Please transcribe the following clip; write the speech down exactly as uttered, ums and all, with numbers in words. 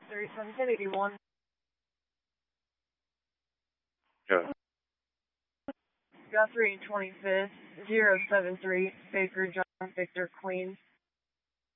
thirty-seven ten eighty-one. Yeah. Guthrie twenty-fifth, zero seven three, Baker John Victor Queen.